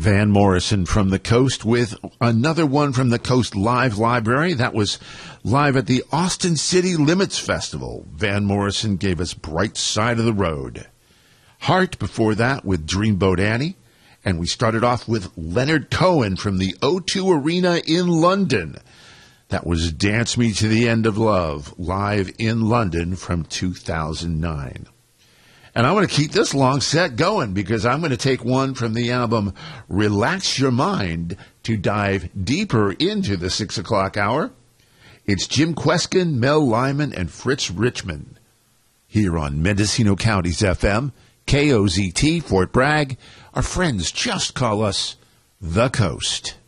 Van Morrison from the Coast with another one from the Coast Live Library. That was live at the Austin City Limits Festival. Van Morrison gave us Bright Side of the Road. Heart before that with Dreamboat Annie. And we started off with Leonard Cohen from the O2 Arena in London. That was Dance Me to the End of Love, live in London from 2009. And I want to keep this long set going because I'm going to take one from the album Relax Your Mind to dive deeper into the 6 o'clock hour. It's Jim Kweskin, Mel Lyman, and Fritz Richmond here on Mendocino County's FM, KOZT, Fort Bragg. Our friends just call us The Coast.